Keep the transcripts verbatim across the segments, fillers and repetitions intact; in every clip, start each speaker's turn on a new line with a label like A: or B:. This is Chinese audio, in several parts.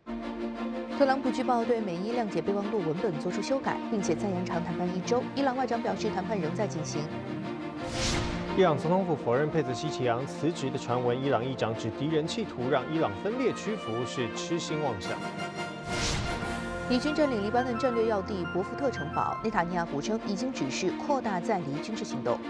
A: 特朗普据报对美伊谅解备忘录文本作出修改，并且再延长谈判一周。伊朗外长表示，谈判仍在进行。
B: 伊朗总统府否认佩泽西奇扬辞职的传闻，伊朗议长指敌人企图让伊朗分裂屈服是痴心妄想。
A: 以军占领黎巴嫩战略要地博福特城堡，内塔尼亚胡称已经指示扩大在黎军事行动。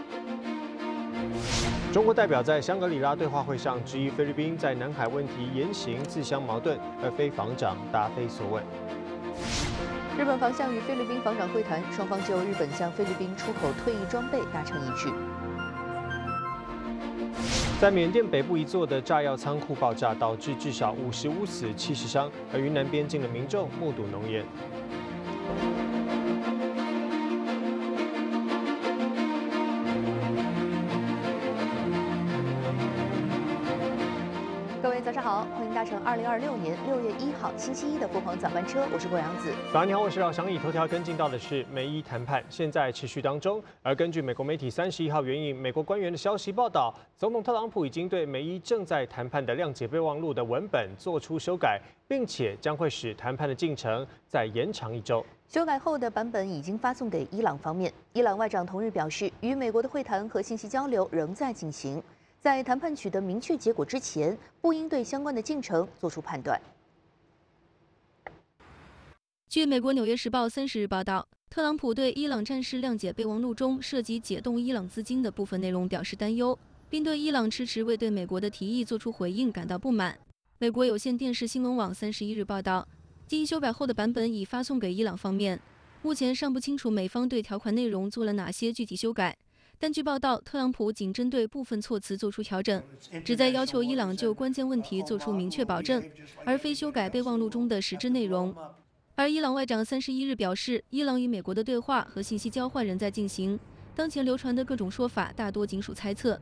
B: 中国代表在香格里拉对话会上质疑菲律宾在南海问题言行自相矛盾，而非防长答非所问。
A: 日本防相与菲律宾防长会谈，双方就日本向菲律宾出口退役装备达成一致。
B: 在缅甸北部一座的炸药仓库爆炸，导致至少五十五死、七十伤，而云南边境的民众目睹浓烟。
A: 各位早上好，欢迎搭乘二零二六年六月一号星期一的凤凰早班车，我是郭阳子。
B: 早上你好，我是老翔。以头条跟进到的是美伊谈判现在持续当中，而根据美国媒体三十一号援引美国官员的消息报道，总统特朗普已经对美伊正在谈判的谅解备忘录的文本做出修改，并且将会使谈判的进程再延长一周。
A: 修改后的版本已经发送给伊朗方面。伊朗外长同日表示，与美国的会谈和信息交流仍在进行。在谈判取得明确结果之前，不应对相关的进程做出判断。
C: 据美国《纽约时报》三十日报道，特朗普对伊朗战事谅解备忘录中涉及解冻伊朗资金的部分内容表示担忧，并对伊朗迟迟未对美国的提议做出回应感到不满。美国有线电视新闻网三十一日报道，经修改后的版本已发送给伊朗方面，目前尚不清楚美方对条款内容做了哪些具体修改。但据报道，特朗普仅针对部分措辞做出调整，旨在要求伊朗就关键问题做出明确保证，而非修改备忘录中的实质内容。而伊朗外长三十一日表示，伊朗与美国的对话和信息交换仍在进行，当前流传的各种说法大多仅属猜测。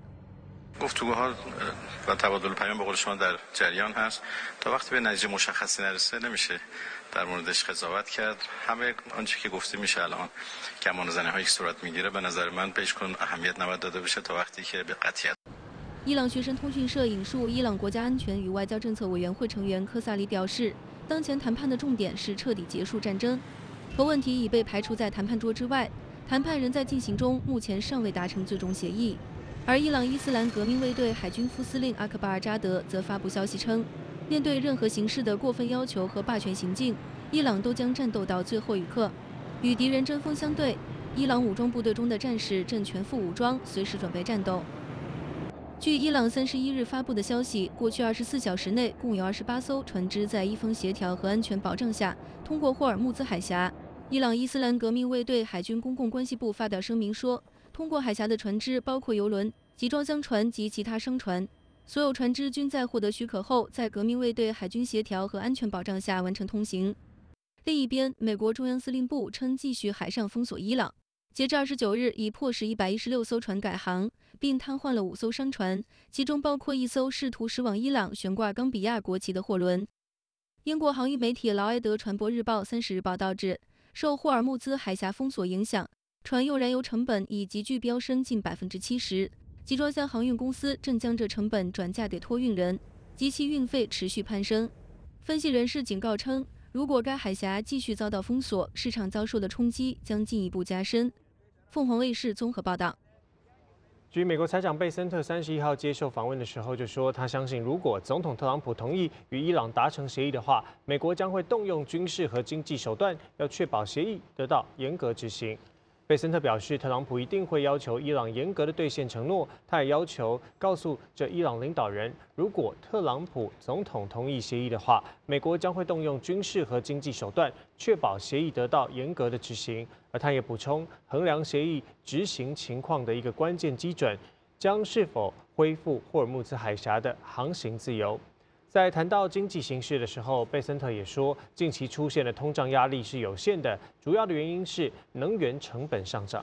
D: گفتگوها و تبادل پیام به قول شما در جریان هست تا وقتی به نتیجه مشخصی نرسه نمیشه در موردش قضاوت کرد همه آنچه که گفته میشه الان گمان زنی هایی که صورت میگیره به نظر من بهش کن اهمیت نباید داده بشه تا وقتی که به قطعیت
C: 伊朗学生通讯社引述伊朗国家安全与外交政策委员会成员科萨里表示，当前谈判的重点是彻底结束战争，核问题已被排除在谈判桌之外，谈判仍在进行中，目前尚未达成最终协议。而伊朗伊斯兰革命卫队海军副司令阿克巴尔扎德则发布消息称，面对任何形式的过分要求和霸权行径，伊朗都将战斗到最后一刻。与敌人针锋相对，伊朗武装部队中的战士正全副武装，随时准备战斗。据伊朗三十一日发布的消息，过去二十四小时内，共有二十八艘船只在伊方协调和安全保障下通过霍尔木兹海峡。伊朗伊斯兰革命卫队海军公共关系部发表声明说，通过海峡的船只包括油轮、集装箱船及其他商船，所有船只均在获得许可后，在革命卫队海军协调和安全保障下完成通行。另一边，美国中央司令部称继续海上封锁伊朗，截至二十九日，已迫使一百一十六艘船改航，并瘫痪了五艘商船，其中包括一艘试图驶往伊朗悬挂冈比亚国旗的货轮。英国航运媒体劳埃德船舶日报三十日报道指，受霍尔木兹海峡封锁影响，船用燃油成本已急剧飙升近百分之七十。集装箱航运公司正将这成本转嫁给托运人，及其运费持续攀升。分析人士警告称，如果该海峡继续遭到封锁，市场遭受的冲击将进一步加深。凤凰卫视综合报道。
B: 据美国财长贝森特三十一号接受访问的时候就说，他相信如果总统特朗普同意与伊朗达成协议的话，美国将会动用军事和经济手段，要确保协议得到严格执行。贝森特表示，特朗普一定会要求伊朗严格的兑现承诺。他也要求告诉这伊朗领导人，如果特朗普总统同意协议的话，美国将会动用军事和经济手段，确保协议得到严格的执行。而他也补充，衡量协议执行情况的一个关键基准，将是否恢复霍尔木兹海峡的航行自由。在谈到经济形势的时候，贝森特也说，近期出现的通胀压力是有限的，主要的原因是能源成本上涨。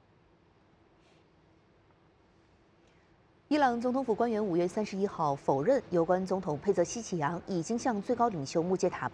A: 伊朗总统府官员五月三十一号否认有关总统佩泽西奇扬已经向最高领袖穆杰塔